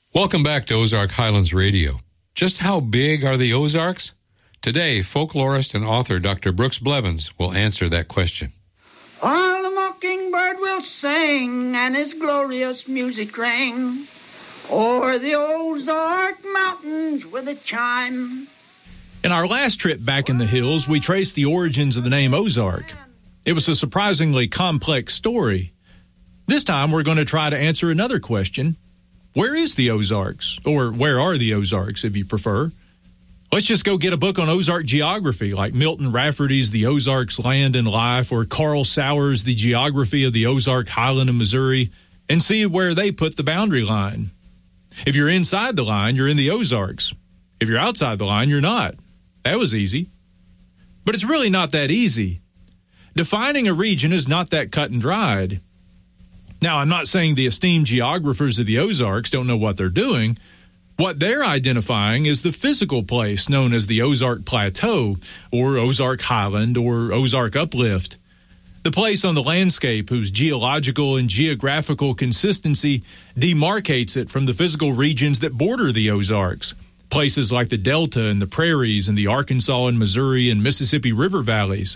Welcome back to Ozark Highlands Radio. Just how big are the Ozarks? Today, folklorist and author Dr. Brooks Blevins will answer that question. While the mockingbird will sing and his glorious music ring o'er the Ozark mountains with a chime. In our last trip back in the hills, we traced the origins of the name Ozark. It was a surprisingly complex story. This time, we're going to try to answer another question. Where is the Ozarks? Or where are the Ozarks, if you prefer? Let's just go get a book on Ozark geography, like Milton Rafferty's The Ozarks Land and Life, or Carl Sauer's The Geography of the Ozark Highland of Missouri, and see where they put the boundary line. If you're inside the line, you're in the Ozarks. If you're outside the line, you're not. That was easy. But it's really not that easy. Defining a region is not that cut and dried. Now, I'm not saying the esteemed geographers of the Ozarks don't know what they're doing. What they're identifying is the physical place known as the Ozark Plateau, or Ozark Highland, or Ozark Uplift. The place on the landscape whose geological and geographical consistency demarcates it from the physical regions that border the Ozarks, places like the Delta and the Prairies and the Arkansas and Missouri and Mississippi River valleys.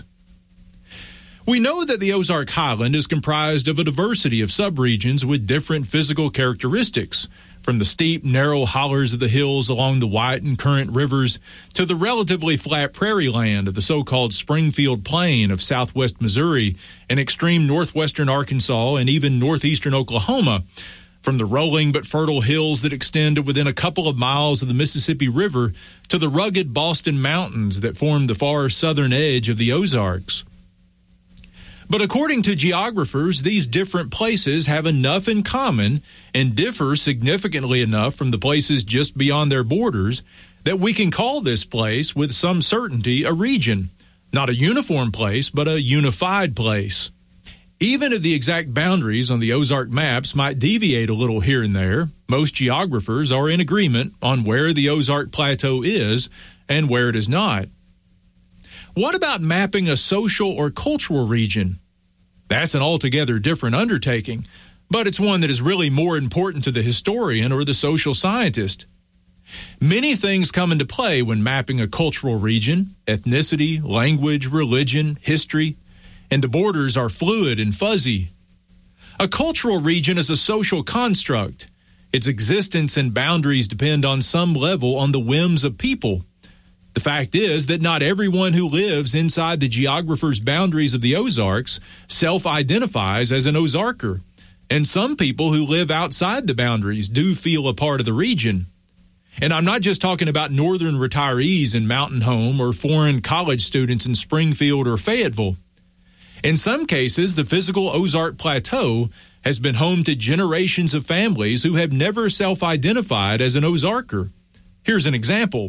We know that the Ozark Highland is comprised of a diversity of subregions with different physical characteristics, from the steep, narrow hollers of the hills along the White and Current rivers to the relatively flat prairie land of the so-called Springfield Plain of southwest Missouri and extreme northwestern Arkansas and even northeastern Oklahoma, from the rolling but fertile hills that extend to within a couple of miles of the Mississippi River to the rugged Boston Mountains that form the far southern edge of the Ozarks. But according to geographers, these different places have enough in common and differ significantly enough from the places just beyond their borders that we can call this place with some certainty a region. Not a uniform place, but a unified place. Even if the exact boundaries on the Ozark maps might deviate a little here and there, most geographers are in agreement on where the Ozark Plateau is and where it is not. What about mapping a social or cultural region? That's an altogether different undertaking, but it's one that is really more important to the historian or the social scientist. Many things come into play when mapping a cultural region: ethnicity, language, religion, history, and the borders are fluid and fuzzy. A cultural region is a social construct. Its existence and boundaries depend on some level on the whims of people. The fact is that not everyone who lives inside the geographer's boundaries of the Ozarks self-identifies as an Ozarker, and some people who live outside the boundaries do feel a part of the region. And I'm not just talking about northern retirees in Mountain Home or foreign college students in Springfield or Fayetteville. In some cases, the physical Ozark Plateau has been home to generations of families who have never self-identified as an Ozarker. Here's an example.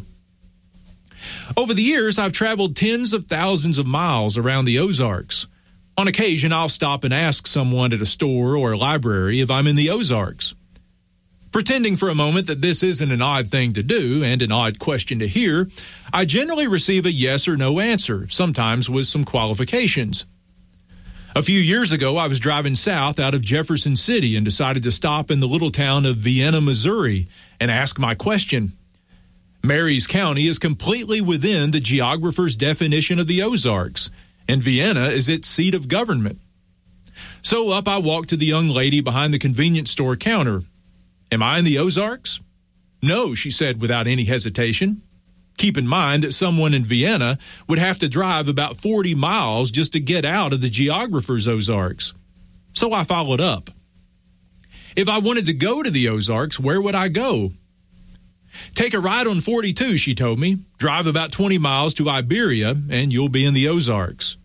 Over the years, I've traveled tens of thousands of miles around the Ozarks. On occasion, I'll stop and ask someone at a store or a library if I'm in the Ozarks. Pretending for a moment that this isn't an odd thing to do and an odd question to hear, I generally receive a yes or no answer, sometimes with some qualifications. A few years ago, I was driving south out of Jefferson City and decided to stop in the little town of Vienna, Missouri, and ask my question. Marys County is completely within the geographer's definition of the Ozarks, and Vienna is its seat of government. So up I walked to the young lady behind the convenience store counter. "Am I in the Ozarks?" "No," she said without any hesitation. Keep in mind that someone in Vienna would have to drive about 40 miles just to get out of the geographer's Ozarks. So I followed up. "If I wanted to go to the Ozarks, where would I go?" "Take a ride on 42, she told me. "Drive about 20 miles to Iberia, and you'll be in the Ozarks."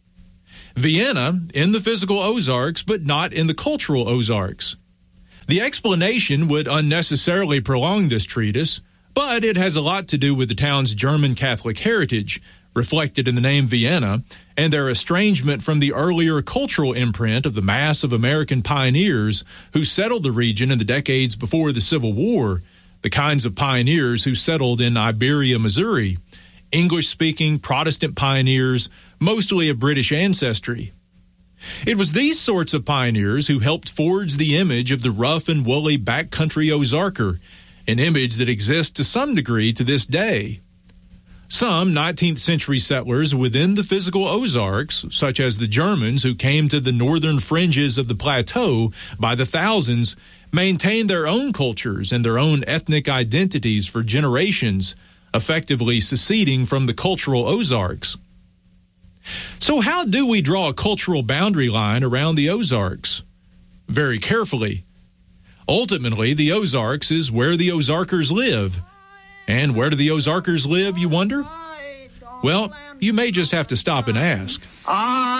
Vienna in the physical Ozarks, but not in the cultural Ozarks. The explanation would unnecessarily prolong this treatise, but it has a lot to do with the town's German Catholic heritage, reflected in the name Vienna, and their estrangement from the earlier cultural imprint of the mass of American pioneers who settled the region in the decades before the Civil War, the kinds of pioneers who settled in Iberia, Missouri, English-speaking Protestant pioneers, mostly of British ancestry. It was these sorts of pioneers who helped forge the image of the rough and woolly backcountry Ozarker, an image that exists to some degree to this day. Some 19th century settlers within the physical Ozarks, such as the Germans who came to the northern fringes of the plateau by the thousands, maintained their own cultures and their own ethnic identities for generations, effectively seceding from the cultural Ozarks. So how do we draw a cultural boundary line around the Ozarks? Very carefully. Ultimately, the Ozarks is where the Ozarkers live. And where do the Ozarkers live, you wonder? Well, you may just have to stop and ask.